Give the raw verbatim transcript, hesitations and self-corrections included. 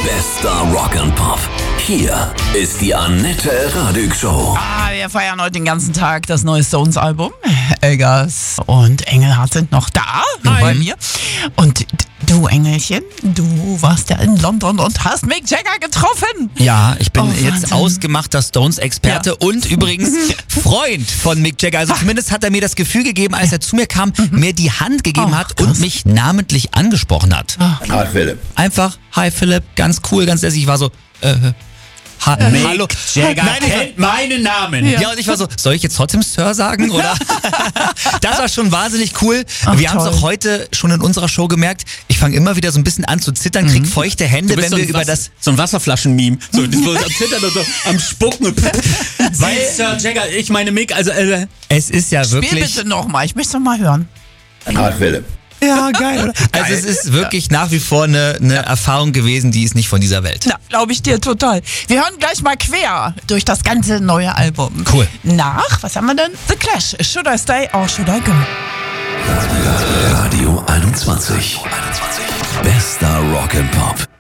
Bester Rock and Pop. Hier ist die Annette Radig Show. Ah, wir feiern heute den ganzen Tag das neue Stones-Album. Elgas und Engelhardt sind noch da Hi. bei mir. Und du, Engelchen, du warst ja in London und hast Mick Jagger getroffen. Ja, ich bin Oh, jetzt Wahnsinn. ausgemachter Stones-Experte Ja. und übrigens Freund von Mick Jagger. Also zumindest hat er mir das Gefühl gegeben, als er zu mir kam, mir die Hand gegeben Oh, hat krass. und mich namentlich angesprochen hat. Hi Philipp. Einfach, hi Philipp, ganz cool, ganz lässig. Ich war so, äh, ha Mick hallo. Jagger Nein, ich war, kennt meinen Namen. ja, und ich war so, soll ich jetzt trotzdem Sir sagen, oder? Das war schon wahnsinnig cool. Ach, wir haben es toll. auch heute schon in unserer Show gemerkt. Ich fange immer wieder so ein bisschen an zu zittern, krieg feuchte Hände, Du bist wenn so wir ein, über Was- das... so ein Wasserflaschen-Meme. So, das so am Zittern und so am Spucken. Weil Sir Jagger, ich meine Mick, also äh, Es ist ja Spiel wirklich... bitte nochmal, ich möchte es noch mal hören. Hi Philipp. Ja, geil, oder? Also es ist wirklich nach wie vor eine, eine Erfahrung gewesen, die ist nicht von dieser Welt. Na, glaube ich dir total. Wir hören gleich mal quer durch das ganze neue Album. Cool. Nach, was haben wir denn? The Clash, Should I Stay or Should I Go? Radio einundzwanzig. Bester Rock and Pop.